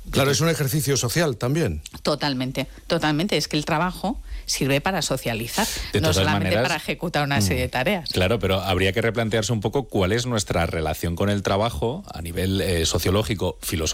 Claro, es un ejercicio social también. Totalmente, totalmente. Es que el trabajo sirve para socializar, De no todas solamente maneras, para ejecutar una serie de tareas. Claro, pero habría que replantearse un poco cuál es nuestra relación con el trabajo a nivel sociológico, filosófico.